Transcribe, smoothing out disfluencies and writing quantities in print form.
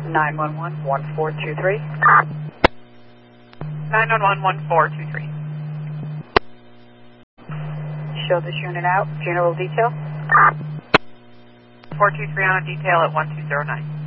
911 1423. 911 1423. Show this unit out. General detail. 423 on a detail at 1209.